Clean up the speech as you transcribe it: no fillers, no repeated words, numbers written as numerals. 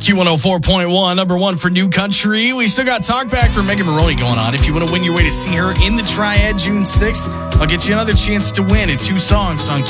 Q104.1, number one for New Country. We still got Talkback for Megan Moroney going on. If you want to win your way to see her in the Triad June 6th, I'll get you another chance to win at 2 songs on